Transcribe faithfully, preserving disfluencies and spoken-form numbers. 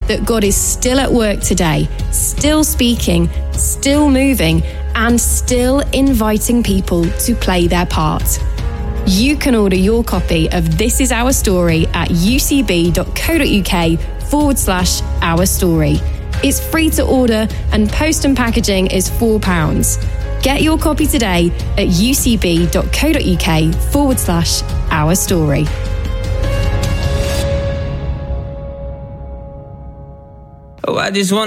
that God is still at work today, still speaking, still moving, and still inviting people to play their part. You can order your copy of This Is Our Story at ucb.co.uk forward slash our story. It's free to order and post and packaging is four pounds. Get your copy today at ucb.co.uk forward slash our story. Oh, I just want